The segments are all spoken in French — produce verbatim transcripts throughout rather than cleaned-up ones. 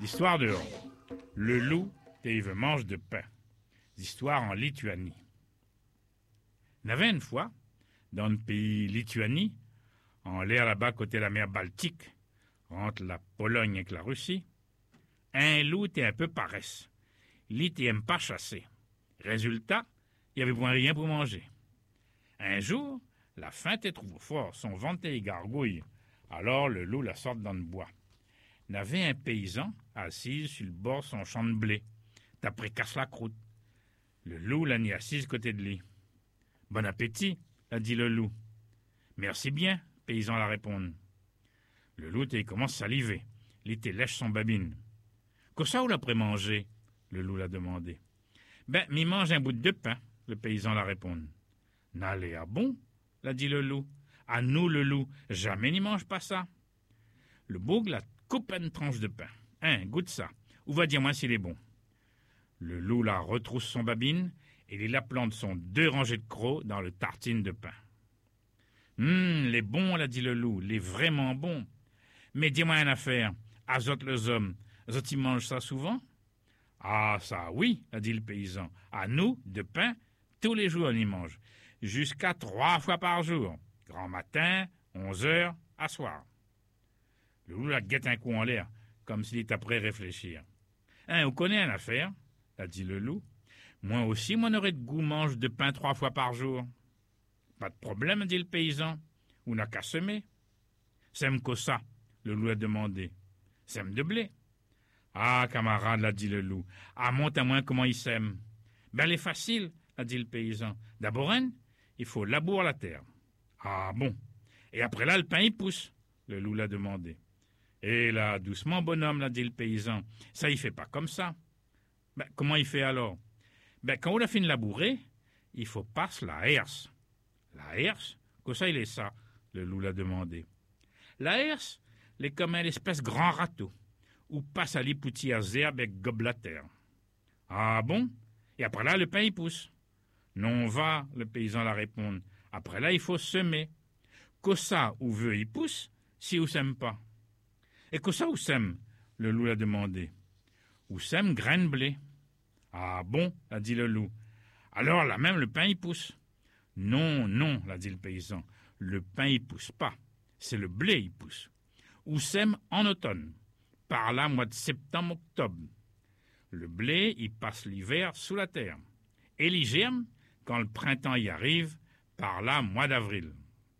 L'histoire de Le loup et il mange de pain. L'histoire en Lituanie. Il y avait une fois, dans le pays Lituanie, en l'air là-bas côté la mer Baltique, entre la Pologne et la Russie, un loup était un peu paresse. Il n'aime pas chasser. Résultat, il n'y avait point rien pour manger. Un jour, la faim était trop fort, son ventre était gargouille. Alors le loup la sort dans le bois. Il y avait un paysan assis sur le bord de son champ de blé. D'après casse la croûte. Le loup l'a mis assise côté de lui. Bon appétit, a dit le loup. Merci bien, paysan la répond. Le loup il commence à saliver. Il te lèche son babine. Qu'est-ce ça ou l'après manger? Le loup l'a demandé. Ben, m'y mange un bout de pain, le paysan la répond. N'allez à bon, l'a dit le loup. À nous, le loup, jamais n'y mange pas ça. Le bourg la coupe une tranche de pain. Hein, goûte ça. Ou va dire moi s'il est bon. Le loup la retrousse son babine et il la plante son deux rangées de crocs dans le tartine de pain. Hum, les bons, l'a dit le loup, les vraiment bons. Mais dis-moi une affaire, azote les hommes, azote ils mangent ça souvent? Ah, ça oui, a dit le paysan. À nous, de pain, tous les jours on y mange. Jusqu'à trois fois par jour. Grand matin, onze heures, à soir. Le loup la guette un coup en l'air, comme s'il était après réfléchir. Hein, vous connaissez une affaire, a dit le loup. Moi aussi, mon aurait de goût mange de pain trois fois par jour. Pas de problème, dit le paysan. Ou n'a qu'à semer. Sème que ça, le loup a demandé. Sème de blé. Ah, camarade, l'a dit le loup. Ah, monte à moi comment il sème. Ben, elle est facile, a dit le paysan. D'abord, hein, il faut labourer la terre. Ah, bon. Et après là, le pain, il pousse, le loup l'a demandé. Et là, doucement, bonhomme, l'a dit le paysan. Ça, il fait pas comme ça. Ben, comment il fait alors? Ben, quand on a fini de labourer, il faut passer la herse. La herse? Que ça, il est ça? Le loup l'a demandé. La herse, elle est comme une espèce grand râteau, où passe à l'hypoutière zerbe avec gobelataire. Ah bon? Et après là, le pain, il pousse. Non, va, le paysan la répond. Après là, il faut semer. Que ça, où veut, il pousse, si ou sème pas. Et que ça, où sème? Le loup l'a demandé. Où sème graine blé. Ah bon, a dit le loup. Alors là même, le pain, il pousse. Non, non, l'a dit le paysan. Le pain, il pousse pas. C'est le blé, il pousse. Où sème en automne. Par là, mois de septembre, octobre. Le blé, il passe l'hiver sous la terre. Et il germe, quand le printemps y arrive, par là, mois d'avril.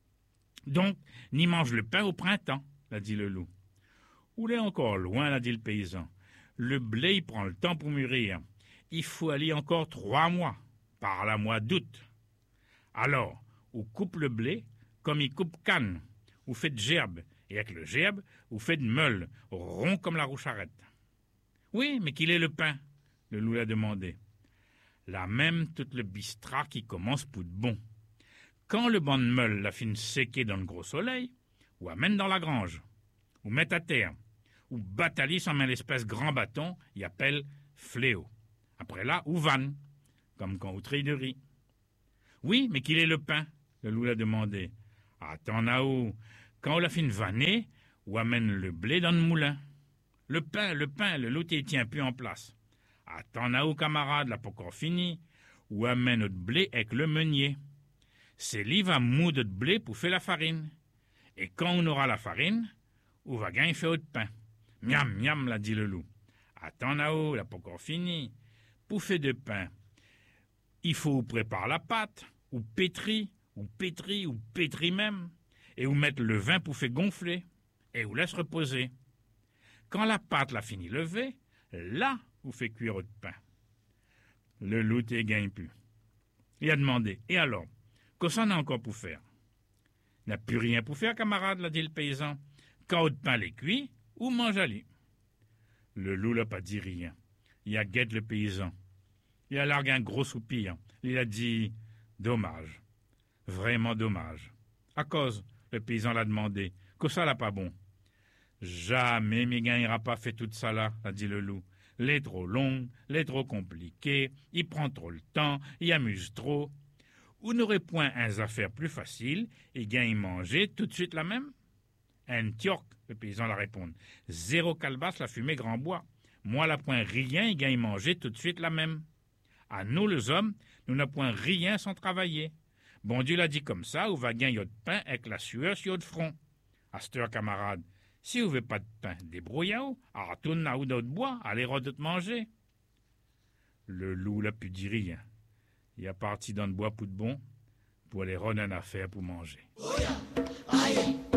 Donc, n'y mange le pain au printemps, l'a dit le loup. Où l'est encore loin, l'a dit le paysan. Le blé, il prend le temps pour mûrir. Il faut aller encore trois mois, par la mois d'août. Alors, on coupe le blé, comme il coupe canne, ou fait de gerbe, et avec le gerbe, ou fait de meule, rond comme la roucharette. Oui, mais qu'il est le pain, le loup l'a demandé. Là même, tout le bistrat qui commence pour de bon. Quand le banc de meule la fin séquer dans le gros soleil, ou amène dans la grange, ou met à terre, ou bataille sans main l'espèce grand bâton, y appelle fléau. Après là, ou vanne, comme quand on trille de riz. Oui, mais qu'il est le pain, le loup l'a demandé. Attends là-haut, quand on la fin vanner, ou amène le blé dans le moulin. Le pain, le pain, le loup il tient plus en place. Attends là-haut, camarade, là pas encore fini, ou amène notre blé avec le meunier. C'est lui va moudre de blé pour faire la farine. Et quand on aura la farine, on va gagner faire autre pain. Miam, miam, l'a dit le loup. Attends là-haut, là pas encore fini. Pour faire de pain, il faut préparer la pâte, ou pétrir, ou pétrir, ou pétrir même, et ou mettre le vin pour faire gonfler, et ou laisse reposer. Quand la pâte l'a fini levée, là, vous fait cuire votre pain. Le loup ne gagne plus. Il a demandé, et alors, qu'est-ce qu'on a encore pour faire? Il n'a plus rien pour faire, camarade, l'a dit le paysan. Quand votre pain est cuit, ou mange à lui. Le loup n'a pas dit rien. Il a guette le paysan. Il a largué un gros soupir. Il a dit, dommage. Vraiment dommage. À cause, le paysan l'a demandé, que ça l'a pas bon. Jamais m'y gagnera pas fait tout ça là, a dit le loup. L'est trop longue, l'est trop compliquée, il prend trop le temps, il amuse trop. Ou n'aurait point un affaire plus facile et gagne manger tout de suite la même? Un tiorc, le paysan la répond. Zéro calebasse la fumée grand bois. moi la point rien y gagne manger tout de suite la même. À nous les hommes, nous n'a point rien sans travailler. Bon Dieu l'a dit comme ça, ou va gagner de pain avec la sueur sur de front. À cette heure, camarade, si vous n'avez pas de pain, débrouillez-vous, à retourner à ou d'autre bois, allez de manger. Le loup n'a pu dire rien. Il est parti dans le bois pour de bon, pour aller rendre une affaire pour manger. Oh yeah.